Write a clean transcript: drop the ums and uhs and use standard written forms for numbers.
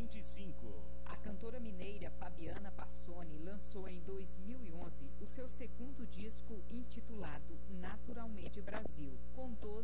25. A cantora mineira Fabiana Passoni lançou em 2011 o seu segundo disco intitulado Naturalmente Brasil, com 12